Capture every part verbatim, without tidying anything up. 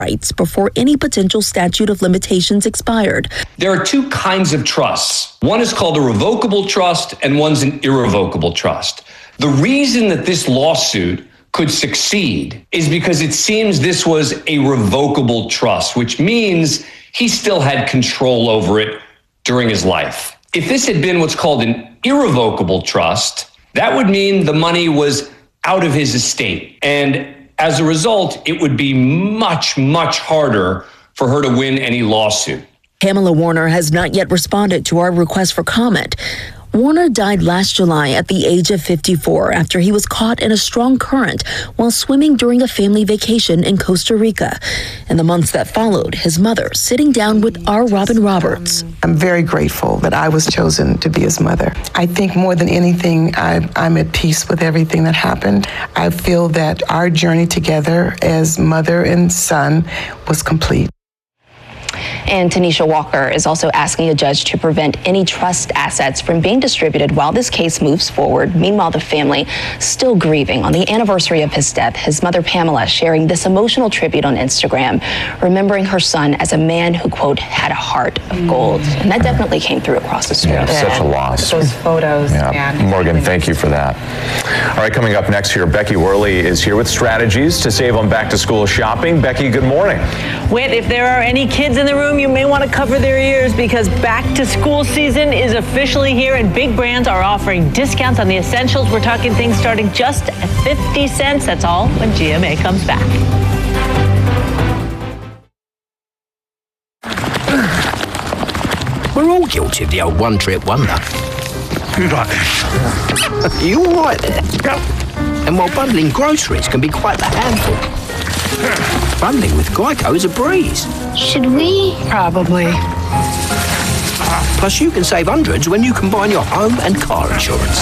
rights before any potential statute of limitations expired. There are two kinds of trusts. One is called a revocable trust and one's an irrevocable trust. The reason that this lawsuit could succeed is because it seems this was a revocable trust, which means he still had control over it during his life. If this had been what's called an irrevocable trust, that would mean the money was out of his estate. And as a result, it would be much, much harder for her to win any lawsuit. Pamela Warner has not yet responded to our request for comment. Warner died last July at the age of fifty-four after he was caught in a strong current while swimming during a family vacation in Costa Rica. In the months that followed, his mother sitting down with our Robin Roberts. I'm very grateful that I was chosen to be his mother. I think more than anything, I, I'm at peace with everything that happened. I feel that our journey together as mother and son was complete. And Tanisha Walker is also asking a judge to prevent any trust assets from being distributed while this case moves forward. Meanwhile, the family still grieving on the anniversary of his death. His mother, Pamela, sharing this emotional tribute on Instagram, remembering her son as a man who, quote, had a heart of gold. And that definitely came through across the screen. Yeah, such a loss. Those photos, yeah. man. Morgan, thank you for that. All right, coming up next here, Becky Worley is here with strategies to save on back-to-school shopping. Becky, good morning. Whit, if there are any kids in the room, you may want to cover their ears because back to school season is officially here and big brands are offering discounts on the essentials. We're talking things starting just at fifty cents. That's all when G M A comes back. We're all guilty of the old one-trip wonder. You like this? You all right there? And while bundling groceries can be quite the handful, bundling with Geico is a breeze. Should we? Probably. Plus, you can save hundreds when you combine your home and car insurance.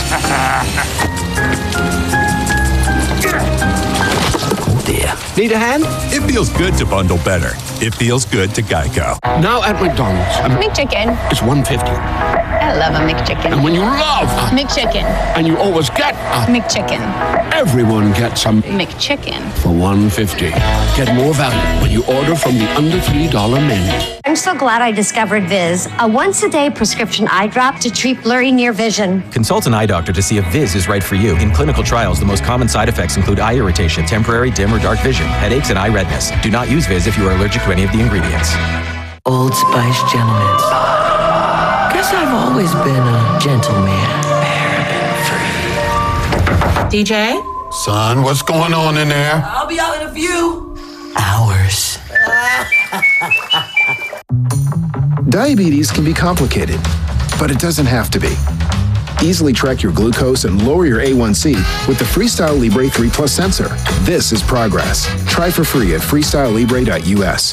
Oh dear. Need a hand? It feels good to bundle better. It feels good to Geico. Now at McDonald's. McChicken. It's one fifty. I love a McChicken. And when you love a McChicken. And you always get a McChicken. Everyone gets some McChicken. For one fifty. Get more value when you order from the under three dollar menu. I'm so glad I discovered Viz, a once-a-day prescription eye drop to treat blurry near vision. Consult an eye doctor to see if Viz is right for you. In clinical trials, the most common side effects include eye irritation, temporary dim or dark vision, headaches, and eye redness. Do not use Viz if you are allergic to any of the ingredients. Old Spice Gentleman. Guess I've always been a gentleman. D J? Son, what's going on in there? I'll be out in a few hours. Diabetes can be complicated, but it doesn't have to be. Easily track your glucose and lower your A one C with the Freestyle Libre three Plus sensor. This is progress. Try for free at freestyle libre dot U S.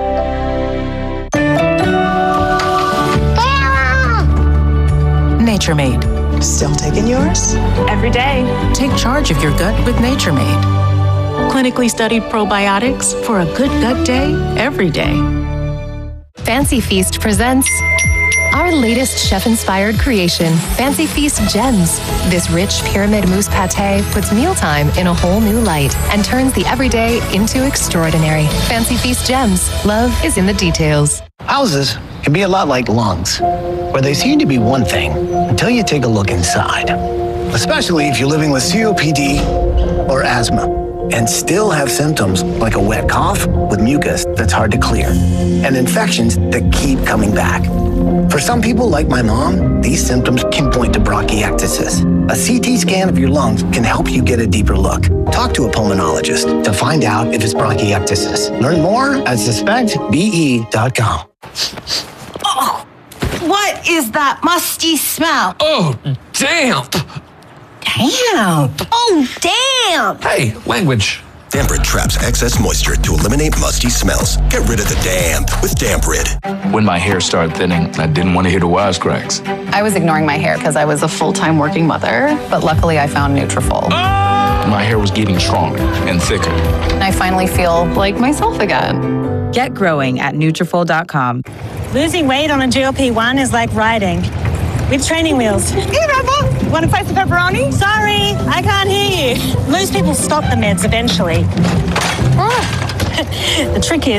Nature Made. Still taking yours? Every day. Take charge of your gut with Nature Made. Clinically studied probiotics for a good gut day every day. Fancy Feast presents our latest chef-inspired creation, Fancy Feast Gems. This rich pyramid mousse pâté puts mealtime in a whole new light and turns the everyday into extraordinary. Fancy Feast Gems. Love is in the details. Houses can be a lot like lungs, where they seem to be one thing until you take a look inside. Especially if you're living with C O P D or asthma and still have symptoms like a wet cough with mucus that's hard to clear and infections that keep coming back. For some people like my mom, these symptoms can point to bronchiectasis. A C T scan of your lungs can help you get a deeper look. Talk to a pulmonologist to find out if it's bronchiectasis. Learn more at suspect B E dot com. Oh, what is that musty smell? Oh, damp. Damn. Oh, damn. Hey, language. Damp-Rid traps excess moisture to eliminate musty smells. Get rid of the damp with Damp-Rid. When my hair started thinning, I didn't want to hear the wisecracks. I was ignoring my hair because I was a full-time working mother, but luckily I found Nutrafol. Oh! My hair was getting stronger and thicker. And I finally feel like myself again. Get growing at Nutrafol dot com. Losing weight on a G L P one is like riding with training wheels. Hey, Rebel, want to fight some pepperoni? Sorry, I can't hear you. Most people stop the meds eventually. The trick is